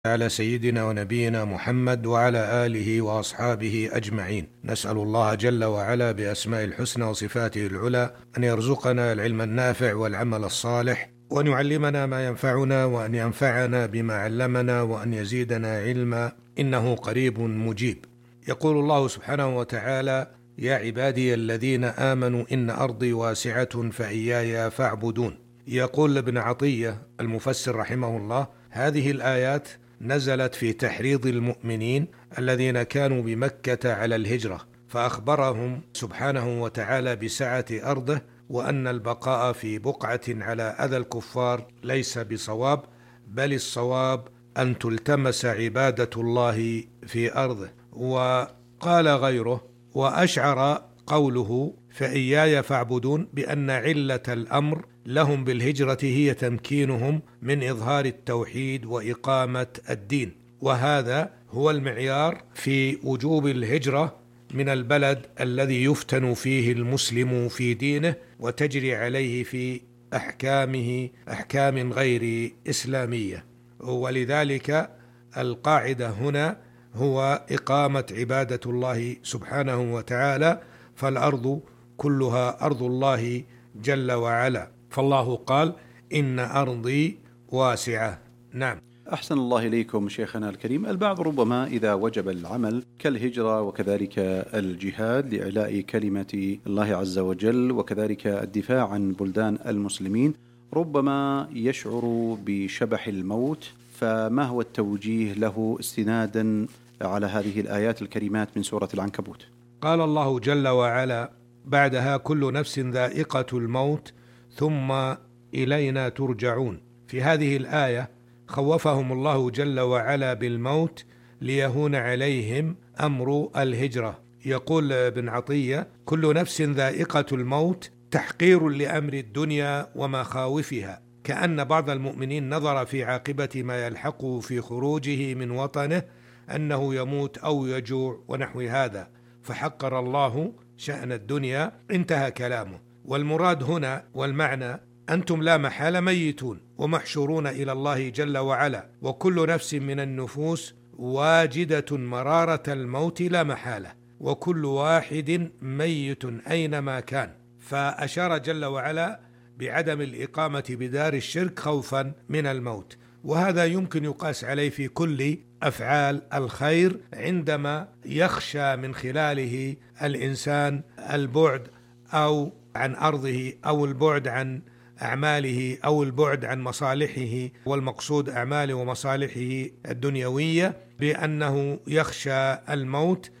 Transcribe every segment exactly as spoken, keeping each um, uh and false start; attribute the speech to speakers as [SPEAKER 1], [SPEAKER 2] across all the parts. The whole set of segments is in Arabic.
[SPEAKER 1] على سيدنا ونبينا محمد وعلى آله وأصحابه أجمعين. نسأل الله جل وعلا بأسماء الحسنى وصفاته العلى أن يرزقنا العلم النافع والعمل الصالح، وأن يعلمنا ما ينفعنا، وأن ينفعنا بما علمنا، وأن يزيدنا علما، إنه قريب مجيب. يقول الله سبحانه وتعالى: يا عبادي الذين آمنوا إن أرضي واسعة فإياي فاعبدون. يقول ابن عطية المفسر رحمه الله: هذه الآيات نزلت في تحريض المؤمنين الذين كانوا بمكة على الهجرة، فأخبرهم سبحانه وتعالى بسعة أرضه، وأن البقاء في بقعة على أذى الكفار ليس بصواب، بل الصواب أن تلتمس عبادة الله في أرضه. وقال غيره: وأشعر قوله فإياي فاعبدون بأن علة الأمر لهم بالهجرة هي تمكينهم من إظهار التوحيد وإقامة الدين، وهذا هو المعيار في وجوب الهجرة من البلد الذي يفتن فيه المسلم في دينه وتجري عليه في أحكامه أحكام غير إسلامية. ولذلك القاعدة هنا هو إقامة عبادة الله سبحانه وتعالى، فالأرض كلها أرض الله جل وعلا، فالله قال: إن أرضي واسعة. نعم.
[SPEAKER 2] أحسن الله إليكم شيخنا الكريم. البعض ربما إذا وجب العمل كالهجرة وكذلك الجهاد لإعلاء كلمة الله عز وجل وكذلك الدفاع عن بلدان المسلمين، ربما يشعر بشبح الموت، فما هو التوجيه له استنادا على هذه الآيات الكريمات من سورة العنكبوت؟
[SPEAKER 1] قال الله جل وعلا بعدها: كل نفس ذائقة الموت ثم إلينا ترجعون. في هذه الآية خوفهم الله جل وعلا بالموت ليهون عليهم أمر الهجرة. يقول ابن عطية: كل نفس ذائقة الموت تحقير لأمر الدنيا ومخاوفها، كأن بعض المؤمنين نظر في عاقبة ما يلحقه في خروجه من وطنه أنه يموت أو يجوع ونحو هذا، فحقر الله شأن الدنيا. انتهى كلامه. والمراد هنا والمعنى: أنتم لا محالة ميتون ومحشورون إلى الله جل وعلا، وكل نفس من النفوس واجدة مرارة الموت لا محالة، وكل واحد ميت أينما كان. فأشار جل وعلا بعدم الإقامة بدار الشرك خوفا من الموت، وهذا يمكن يقاس عليه في كل أفعال الخير، عندما يخشى من خلاله الإنسان البعد أو عن أرضه أو البعد عن أعماله أو البعد عن مصالحه، والمقصود أعماله ومصالحه الدنيوية، بأنه يخشى الموت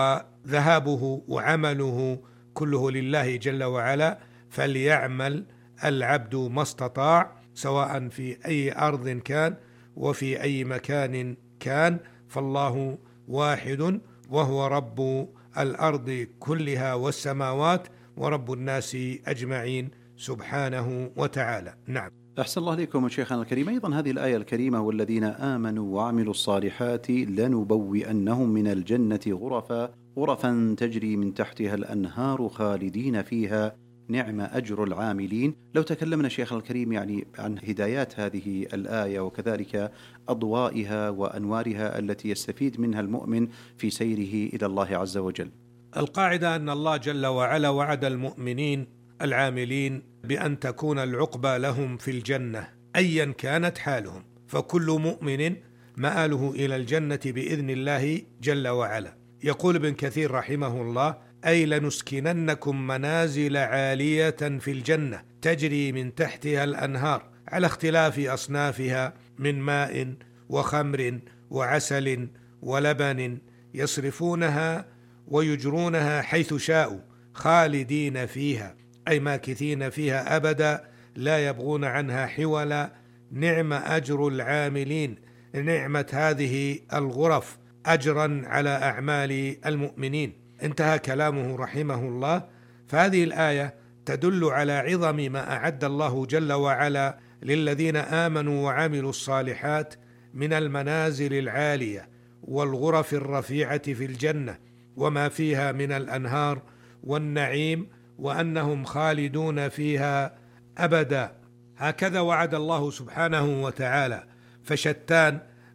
[SPEAKER 1] وذهابه وعمله كله لله جل وعلا. فليعمل العبد ما استطاع، سواء في أي أرض كان وفي أي مكان كان، فالله واحد وهو رب الأرض كلها والسماوات ورب الناس أجمعين سبحانه وتعالى. نعم.
[SPEAKER 2] أحسن الله عليكم شيخنا الكريم. أيضا هذه الآية الكريمة: والذين آمنوا وعملوا الصالحات لنبوئنهم من الجنة غرفا غرفا تجري من تحتها الأنهار خالدين فيها نعم أجر العاملين. لو تكلمنا شيخنا الكريم يعني عن هدايات هذه الآية وكذلك أضوائها وأنوارها التي يستفيد منها المؤمن في سيره إلى الله عز وجل.
[SPEAKER 1] القاعدة أن الله جل وعلا وعد المؤمنين العاملين بأن تكون العقبى لهم في الجنة أيا كانت حالهم، فكل مؤمن مآله إلى الجنة بإذن الله جل وعلا. يقول ابن كثير رحمه الله: أي لنسكننكم منازل عالية في الجنة تجري من تحتها الأنهار على اختلاف أصنافها من ماء وخمر وعسل ولبن، يصرفونها ويجرونها حيث شاءوا خالدين فيها، أي ماكثين فيها أبدا لا يبغون عنها حولا. نعم أجر العاملين، نعمة هذه الغرف أجرا على أعمال المؤمنين. انتهى كلامه رحمه الله. فهذه الآية تدل على عظم ما أعد الله جل وعلا للذين آمنوا وعملوا الصالحات من المنازل العالية والغرف الرفيعة في الجنة وما فيها من الأنهار والنعيم، وأنهم خالدون فيها أبدا. هكذا وعد الله سبحانه وتعالى. فشتان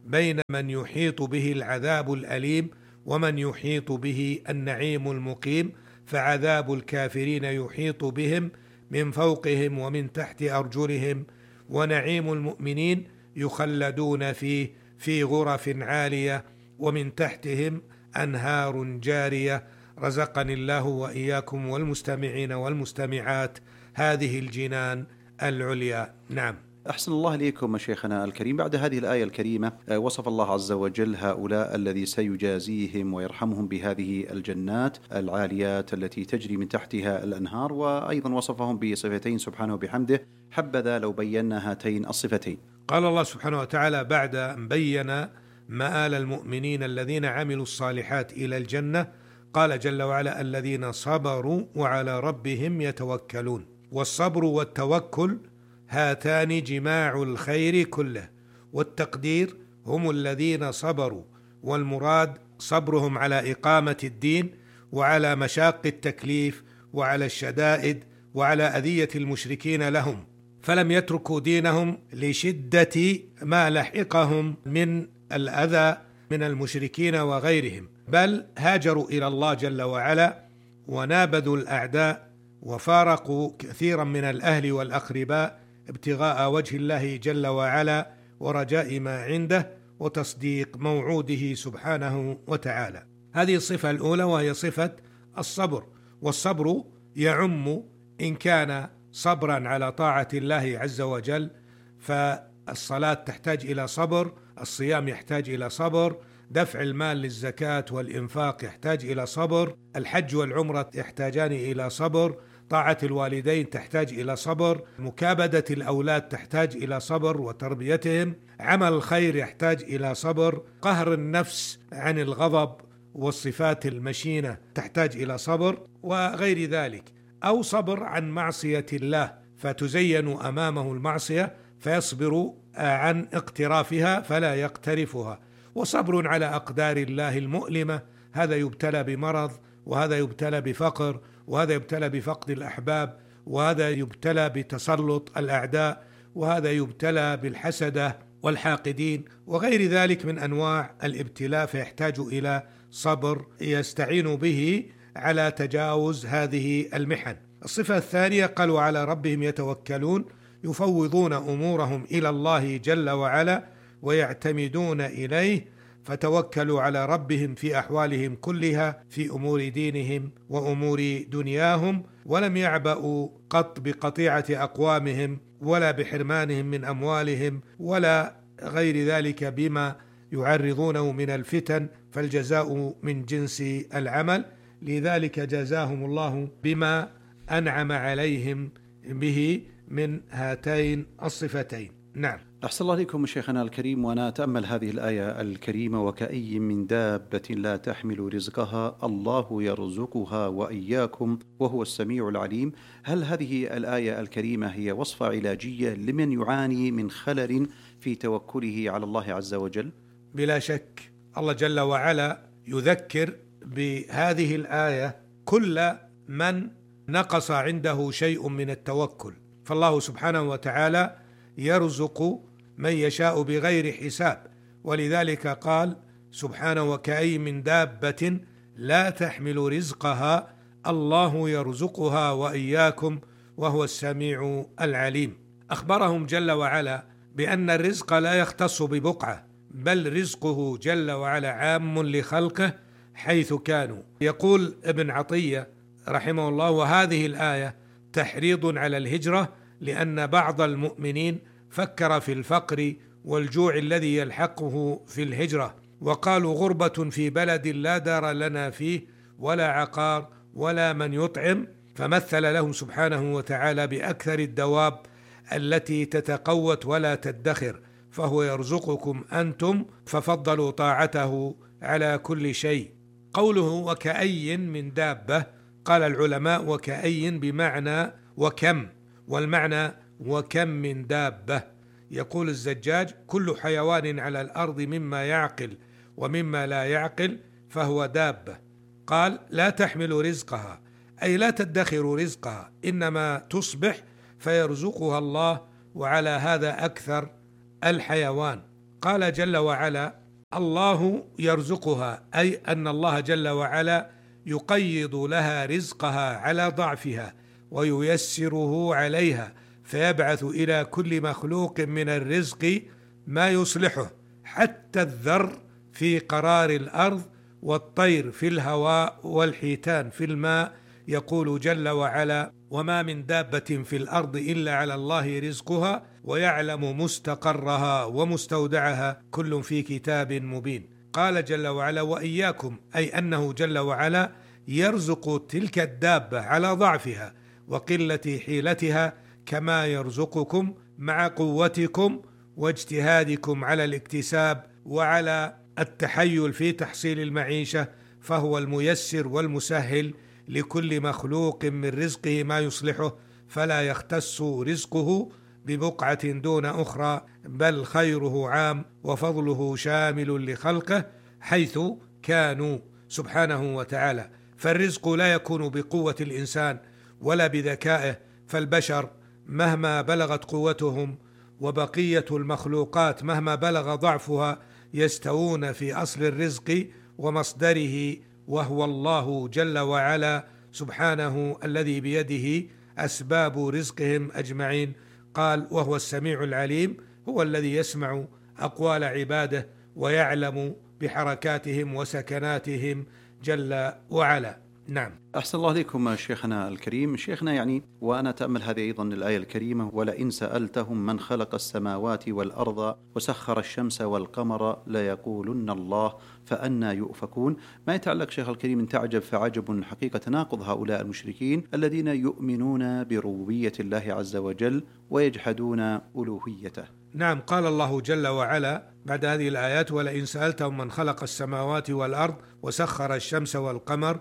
[SPEAKER 1] بين من يحيط به العذاب الأليم ومن يحيط به النعيم المقيم، فعذاب الكافرين يحيط بهم من فوقهم ومن تحت أرجلهم، ونعيم المؤمنين يخلدون فيه في غرف عالية ومن تحتهم أنهار جارية. رزقني الله وإياكم والمستمعين والمستمعات هذه الجنان العليا. نعم.
[SPEAKER 2] أحسن الله إليكم شيخنا الكريم. بعد هذه الآية الكريمة وصف الله عز وجل هؤلاء الذي سيجازيهم ويرحمهم بهذه الجنات العاليات التي تجري من تحتها الأنهار، وأيضا وصفهم بصفتين سبحانه وبحمده. حبذا لو بينا هاتين الصفتين.
[SPEAKER 1] قال الله سبحانه وتعالى بعد أن بين مآل المؤمنين الذين عملوا الصالحات إلى الجنة، قال جل وعلا: الذين صبروا وعلى ربهم يتوكلون. والصبر والتوكل هاتان جماع الخير كله، والتقدير هم الذين صبروا، والمراد صبرهم على إقامة الدين وعلى مشاق التكليف وعلى الشدائد وعلى أذية المشركين لهم، فلم يتركوا دينهم لشدة ما لحقهم من الأذى من المشركين وغيرهم، بل هاجروا إلى الله جل وعلا ونابذوا الأعداء وفارقوا كثيرا من الأهل والأقرباء ابتغاء وجه الله جل وعلا ورجاء ما عنده وتصديق موعوده سبحانه وتعالى. هذه الصفة الأولى وهي صفة الصبر. والصبر يعم إن كان صبرا على طاعة الله عز وجل، فالصلاة تحتاج إلى صبر، الصيام يحتاج إلى صبر، دفع المال للزكاة والإنفاق يحتاج إلى صبر، الحج والعمرة يحتاجان إلى صبر، طاعة الوالدين تحتاج إلى صبر، مكابدة الأولاد تحتاج إلى صبر وتربيتهم، عمل الخير يحتاج إلى صبر، قهر النفس عن الغضب والصفات المشينة تحتاج إلى صبر وغير ذلك، أو صبر عن معصية الله فتزين أمامه المعصية فيصبر عن اقترافها فلا يقترفها، وصبر على أقدار الله المؤلمة، هذا يبتلى بمرض، وهذا يبتلى بفقر، وهذا يبتلى بفقد الأحباب، وهذا يبتلى بتسلط الأعداء، وهذا يبتلى بالحسدة والحاقدين وغير ذلك من أنواع الابتلاء، فيحتاج إلى صبر يستعين به على تجاوز هذه المحن. الصفة الثانية قالوا على ربهم يتوكلون، يفوضون أمورهم إلى الله جل وعلا ويعتمدون إليه، فتوكلوا على ربهم في أحوالهم كلها، في أمور دينهم وأمور دنياهم، ولم يعبأوا قط بقطيعة أقوامهم ولا بحرمانهم من أموالهم ولا غير ذلك بما يعرضونه من الفتن، فالجزاء من جنس العمل، لذلك جزاهم الله بما أنعم عليهم به من هاتين الصفتين. نعم.
[SPEAKER 2] أحسن الله عليكم شيخنا الكريم. ونتأمل هذه الآية الكريمة: وكأي من دابة لا تحمل رزقها الله يرزقها وإياكم وهو السميع العليم. هل هذه الآية الكريمة هي وصفة علاجية لمن يعاني من خلل في توكله على الله عز وجل؟
[SPEAKER 1] بلا شك الله جل وعلا يذكر بهذه الآية كل من نقص عنده شيء من التوكل، فالله سبحانه وتعالى يرزق من يشاء بغير حساب، ولذلك قال سبحانه: وكأي من دابة لا تحمل رزقها الله يرزقها وإياكم وهو السميع العليم. أخبرهم جل وعلا بأن الرزق لا يختص ببقعة، بل رزقه جل وعلا عام لخلقه حيث كانوا. يقول ابن عطية رحمه الله: وهذه الآية تحريض على الهجرة، لأن بعض المؤمنين فكر في الفقر والجوع الذي يلحقه في الهجرة، وقالوا: غربة في بلد لا دار لنا فيه ولا عقار ولا من يطعم، فمثل لهم سبحانه وتعالى بأكثر الدواب التي تتقوت ولا تدخر، فهو يرزقكم أنتم، ففضلوا طاعته على كل شيء. قوله وكأي من دابة، قال العلماء: وكأي بمعنى وكم، والمعنى وكم من دابة. يقول الزجاج: كل حيوان على الأرض مما يعقل ومما لا يعقل فهو دابة. قال: لا تحمل رزقها، أي لا تدخر رزقها، إنما تصبح فيرزقها الله، وعلى هذا أكثر الحيوان. قال جل وعلا: الله يرزقها، أي أن الله جل وعلا يقيض لها رزقها على ضعفها وييسره عليها، فيبعث إلى كل مخلوق من الرزق ما يصلحه، حتى الذر في قرار الأرض والطير في الهواء والحيتان في الماء. يقول جل وعلا: وما من دابة في الأرض إلا على الله رزقها ويعلم مستقرها ومستودعها كل في كتاب مبين. قال جل وعلا: وإياكم، أي أنه جل وعلا يرزق تلك الدابة على ضعفها وقلة حيلتها، كما يرزقكم مع قوتكم واجتهادكم على الاكتساب وعلى التحيل في تحصيل المعيشة، فهو الميسر والمسهل لكل مخلوق من رزقه ما يصلحه، فلا يختص رزقه ببقعة دون أخرى، بل خيره عام وفضله شامل لخلقه حيث كانوا سبحانه وتعالى. فالرزق لا يكون بقوة الإنسان ولا بذكائه، فالبشر مهما بلغت قوتهم وبقية المخلوقات مهما بلغ ضعفها يستوون في أصل الرزق ومصدره، وهو الله جل وعلا سبحانه الذي بيده أسباب رزقهم أجمعين. قال: وهو السميع العليم، هو الذي يسمع أقوال عباده ويعلم بحركاتهم وسكناتهم جل وعلا. نعم.
[SPEAKER 2] أحسن الله عليكم شيخنا الكريم. شيخنا، يعني وأنا أتأمل هذه أيضا الآية الكريمة: ولئن سألتهم من خلق السماوات والأرض وسخر الشمس والقمر ليقولن الله فأنى يؤفكون. ما يتعلق شيخ الكريم من تعجب فعجب حقيقة تناقض هؤلاء المشركين الذين يؤمنون بربوبية الله عز وجل ويجحدون ألوهيته.
[SPEAKER 1] نعم. قال الله جل وعلا بعد هذه الآيات: ولئن سألتهم من خلق السماوات والأرض وسخر الشمس والقمر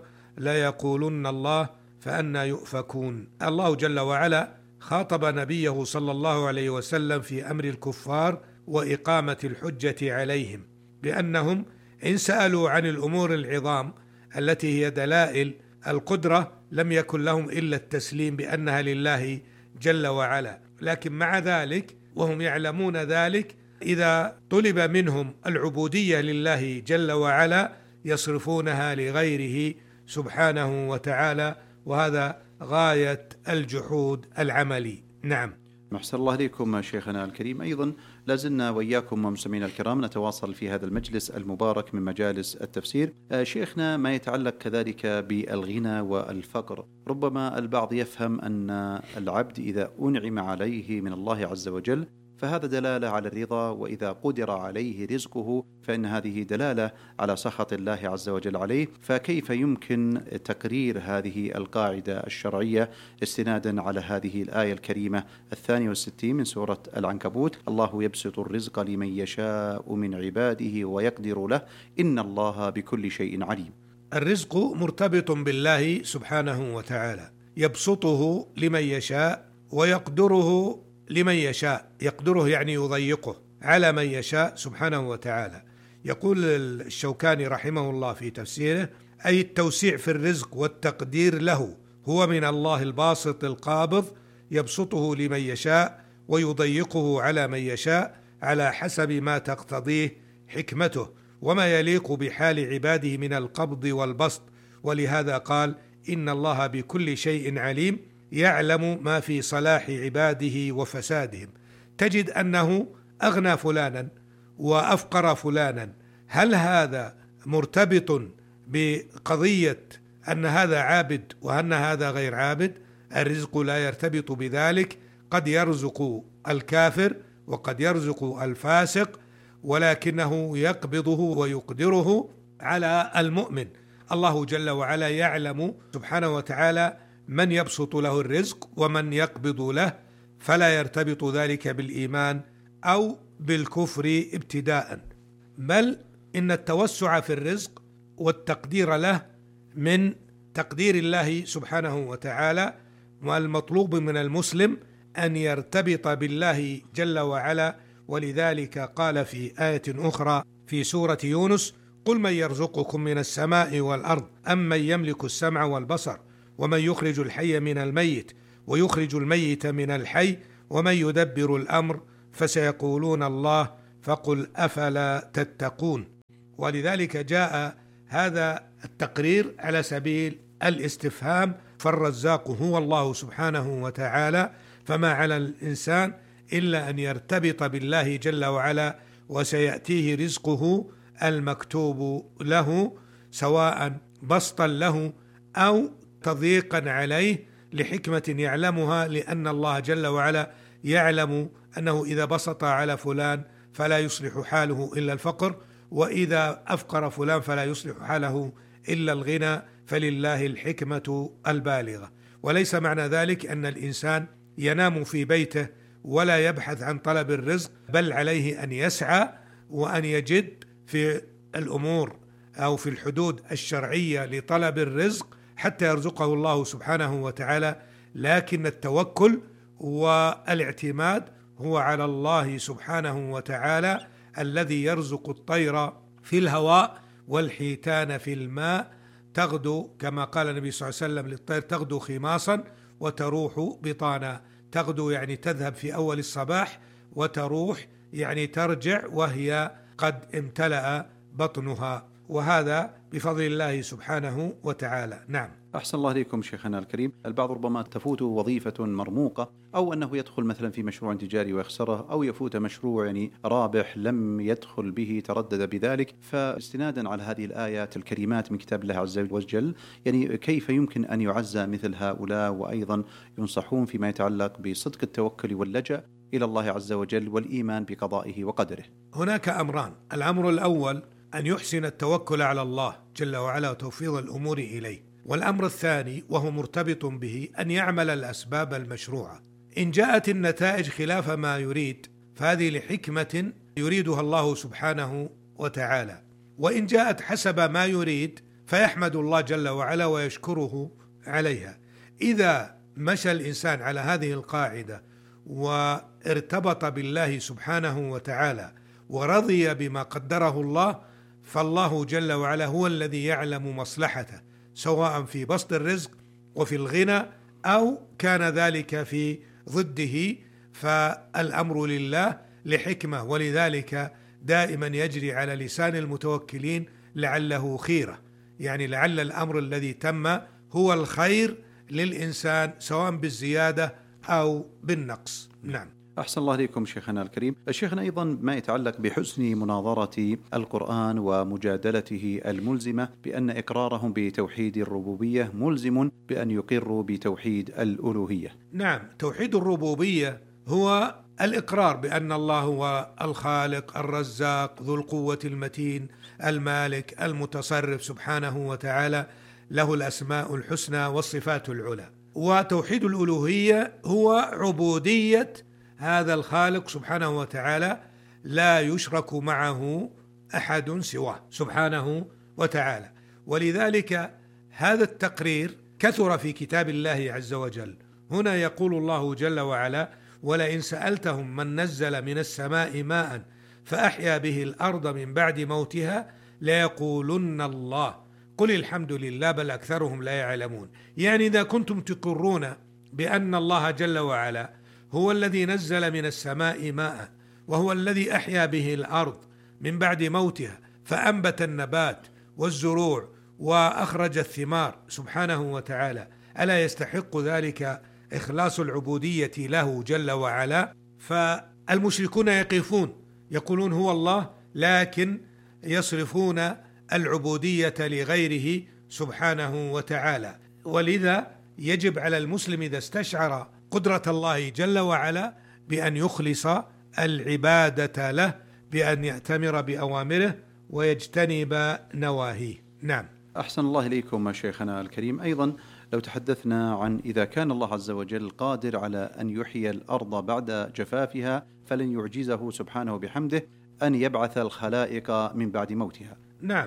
[SPEAKER 1] ليقولن الله فأنى يؤفكون. الله جل وعلا خاطب نبيه صلى الله عليه وسلم في أمر الكفار وإقامة الحجة عليهم بأنهم إن سألوا عن الأمور العظام التي هي دلائل القدرة لم يكن لهم إلا التسليم بأنها لله جل وعلا، لكن مع ذلك وهم يعلمون ذلك إذا طلب منهم العبودية لله جل وعلا يصرفونها لغيره سبحانه وتعالى، وهذا غاية الجحود العملي. نعم.
[SPEAKER 2] أحسن الله عليكم شيخنا الكريم. أيضا لازلنا وإياكم ومستمعينا الكرام نتواصل في هذا المجلس المبارك من مجالس التفسير. شيخنا، ما يتعلق كذلك بالغنى والفقر، ربما البعض يفهم أن العبد إذا أنعم عليه من الله عز وجل فهذا دلالة على الرضا، وإذا قدر عليه رزقه فإن هذه دلالة على سخط الله عز وجل عليه. فكيف يمكن تقرير هذه القاعدة الشرعية استنادا على هذه الآية الكريمة الثانية والستين من سورة العنكبوت: الله يبسط الرزق لمن يشاء من عباده ويقدر له إن الله بكل شيء عليم.
[SPEAKER 1] الرزق مرتبط بالله سبحانه وتعالى، يبسطه لمن يشاء ويقدره لمن يشاء. يقدره يعني يضيقه على من يشاء سبحانه وتعالى. يقول الشوكاني رحمه الله في تفسيره: أي التوسيع في الرزق والتقدير له هو من الله الباسط القابض، يبسطه لمن يشاء ويضيقه على من يشاء على حسب ما تقتضيه حكمته وما يليق بحال عباده من القبض والبسط. ولهذا قال: إن الله بكل شيء عليم، يعلم ما في صلاح عباده وفسادهم. تجد أنه أغنى فلانا وأفقر فلانا، هل هذا مرتبط بقضية أن هذا عابد وأن هذا غير عابد؟ الرزق لا يرتبط بذلك. قد يرزق الكافر وقد يرزق الفاسق، ولكنه يقبضه ويقدره على المؤمن. الله جل وعلا يعلم سبحانه وتعالى من يبسط له الرزق ومن يقبض له، فلا يرتبط ذلك بالإيمان أو بالكفر ابتداء، بل إن التوسع في الرزق والتقدير له من تقدير الله سبحانه وتعالى. والمطلوب من المسلم أن يرتبط بالله جل وعلا. ولذلك قال في آية أخرى في سورة يونس: قل من يرزقكم من السماء والأرض أم من يملك السمع والبصر ومن يخرج الحي من الميت ويخرج الميت من الحي ومن يدبر الأمر فسيقولون الله فقل أفلا تتقون. ولذلك جاء هذا التقرير على سبيل الاستفهام، فالرزاق هو الله سبحانه وتعالى، فما على الإنسان إلا أن يرتبط بالله جل وعلا، وسيأتيه رزقه المكتوب له، سواء بسطا له أو تضييقا عليه لحكمة يعلمها، لأن الله جل وعلا يعلم أنه إذا بسط على فلان فلا يصلح حاله إلا الفقر، وإذا أفقر فلان فلا يصلح حاله إلا الغنى، فلله الحكمة البالغة. وليس معنى ذلك أن الإنسان ينام في بيته ولا يبحث عن طلب الرزق، بل عليه أن يسعى وأن يجد في الأمور أو في الحدود الشرعية لطلب الرزق حتى يرزقه الله سبحانه وتعالى. لكن التوكل والاعتماد هو على الله سبحانه وتعالى الذي يرزق الطير في الهواء والحيتان في الماء، تغدو كما قال النبي صلى الله عليه وسلم للطير: تغدو خماصا وتروح بطانا. تغدو يعني تذهب في أول الصباح، وتروح يعني ترجع وهي قد امتلأ بطنها، وهذا بفضل الله سبحانه وتعالى. نعم.
[SPEAKER 2] أحسن الله إليكم شيخنا الكريم. البعض ربما تفوت وظيفة مرموقة، أو أنه يدخل مثلا في مشروع تجاري ويخسره، أو يفوت مشروع يعني رابح لم يدخل به، تردد بذلك. فاستنادا على هذه الآيات الكريمات من كتاب الله عز وجل، يعني كيف يمكن أن يعزى مثل هؤلاء، وأيضا ينصحون فيما يتعلق بصدق التوكل واللجأ إلى الله عز وجل والإيمان بقضائه وقدره؟
[SPEAKER 1] هناك أمران: الأمر الأول أن يحسن التوكل على الله جل وعلا وتوفيض الأمور إليه، والأمر الثاني وهو مرتبط به أن يعمل الأسباب المشروعة. إن جاءت النتائج خلاف ما يريد فهذه لحكمة يريدها الله سبحانه وتعالى، وإن جاءت حسب ما يريد فيحمد الله جل وعلا ويشكره عليها. إذا مشى الإنسان على هذه القاعدة وارتبط بالله سبحانه وتعالى ورضي بما قدره الله، فالله جل وعلا هو الذي يعلم مصلحته، سواء في بسط الرزق وفي الغنى أو كان ذلك في ضده، فالأمر لله لحكمة. ولذلك دائما يجري على لسان المتوكلين لعله خيرة، يعني لعل الأمر الذي تم هو الخير للإنسان سواء بالزيادة أو بالنقص. نعم.
[SPEAKER 2] أحسن الله إليكم شيخنا الكريم. الشيخنا أيضا ما يتعلق بحسن مناظرة القرآن ومجادلته الملزمة بأن إقرارهم بتوحيد الربوبية ملزم بأن يقروا بتوحيد الألوهية.
[SPEAKER 1] نعم، توحيد الربوبية هو الإقرار بأن الله هو الخالق الرزاق ذو القوة المتين المالك المتصرف سبحانه وتعالى، له الأسماء الحسنى والصفات العلى. وتوحيد الألوهية هو عبودية هذا الخالق سبحانه وتعالى، لا يشرك معه أحد سواه سبحانه وتعالى. ولذلك هذا التقرير كثر في كتاب الله عز وجل. هنا يقول الله جل وعلا: ولئن سألتهم من نزل من السماء ماء فأحيا به الأرض من بعد موتها ليقولن الله قل الحمد لله بل أكثرهم لا يعلمون. يعني إذا كنتم تقرون بأن الله جل وعلا هو الذي نزل من السماء ماء، وهو الذي أحيا به الأرض من بعد موتها فأنبت النبات والزروع وأخرج الثمار سبحانه وتعالى، ألا يستحق ذلك إخلاص العبودية له جل وعلا؟ فالمشركون يقفون يقولون هو الله، لكن يصرفون العبودية لغيره سبحانه وتعالى. ولذا يجب على المسلم إذا استشعر قدرة الله جل وعلا بأن يخلص العبادة له، بأن يأتمر بأوامره ويجتنب نواهيه. نعم.
[SPEAKER 2] أحسن الله إليكم شيخنا الكريم. أيضا لو تحدثنا عن إذا كان الله عز وجل قادر على أن يحيي الأرض بعد جفافها، فلن يعجزه سبحانه بحمده أن يبعث الخلائق من بعد موتها.
[SPEAKER 1] نعم،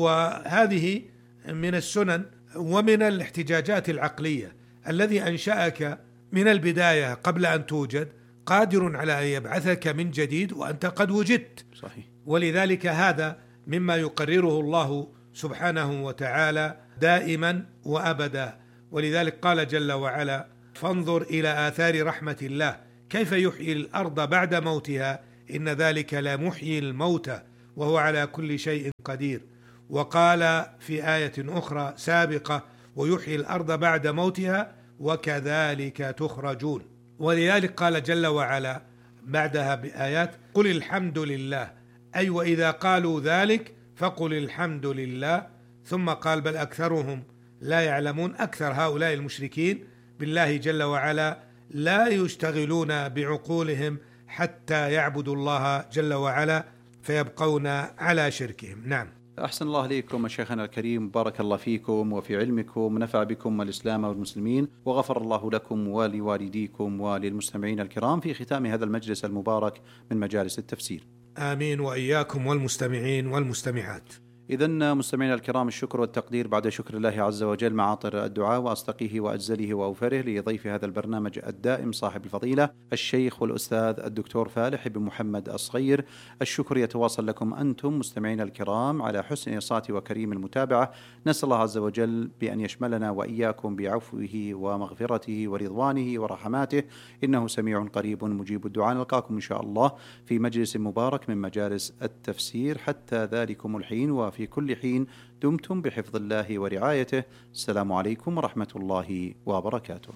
[SPEAKER 1] وهذه من السنن ومن الاحتجاجات العقلية. الذي أنشأك من البداية قبل أن توجد قادر على أن يبعثك من جديد وأنت قد وجدت.
[SPEAKER 2] صحيح.
[SPEAKER 1] ولذلك هذا مما يقرره الله سبحانه وتعالى دائما وأبدا. ولذلك قال جل وعلا: فانظر إلى آثار رحمة الله كيف يحيي الأرض بعد موتها إن ذلك لمحيي الموتى وهو على كل شيء قدير. وقال في آية أخرى سابقة: ويحيي الأرض بعد موتها وكذلك تخرجون. ولذلك قال جل وعلا بعدها بآيات: قل الحمد لله، أي وإذا قالوا ذلك فقل الحمد لله. ثم قال: بل أكثرهم لا يعلمون. أكثر هؤلاء المشركين بالله جل وعلا لا يشتغلون بعقولهم حتى يعبدوا الله جل وعلا فيبقون على شركهم. نعم.
[SPEAKER 2] أحسن الله إليكم شيخنا الكريم، بارك الله فيكم وفي علمكم، نفع بكم الإسلام والمسلمين، وغفر الله لكم ولوالديكم وللمستمعين الكرام في ختام هذا المجلس المبارك من مجالس التفسير.
[SPEAKER 1] آمين وإياكم والمستمعين والمستمعات.
[SPEAKER 2] إذن مستمعينا الكرام، الشكر والتقدير بعد شكر الله عز وجل معاطر الدعاء وأصدقه وأجزله وأوفره لضيف هذا البرنامج الدائم صاحب الفضيلة الشيخ والأستاذ الدكتور فالح بن محمد الصغير. الشكر يتواصل لكم أنتم مستمعينا الكرام على حسن إنصات وكريم المتابعة. نسأل الله عز وجل بأن يشملنا وإياكم بعفوه ومغفرته ورضوانه ورحماته، إنه سميع قريب مجيب الدعاء. نلقاكم إن شاء الله في مجلس مبارك من مجالس التفسير. حتى ذلكم الحين وفي كل حين دمتم بحفظ الله ورعايته. السلام عليكم ورحمة الله وبركاته.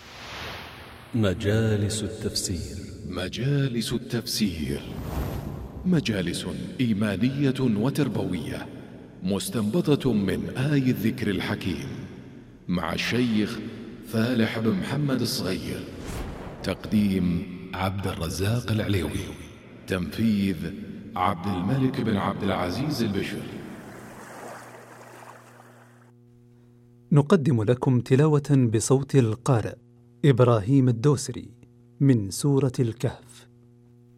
[SPEAKER 3] مجالس التفسير.
[SPEAKER 4] مجالس التفسير مجالس إيمانية وتربوية مستنبطة من آي الذكر الحكيم مع الشيخ فالح بن محمد الصغير. تقديم عبد الرزاق العليوي. تنفيذ عبد الملك بن عبد العزيز البشر.
[SPEAKER 3] نقدم لكم تلاوة بصوت القارئ إبراهيم الدوسري من سورة الكهف.